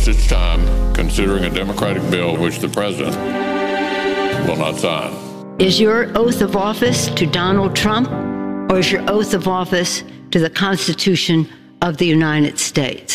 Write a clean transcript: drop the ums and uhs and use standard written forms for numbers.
its time considering a Democratic bill which the president will not sign. Is your oath of office to Donald Trump, or is your oath of office to the Constitution of the United States?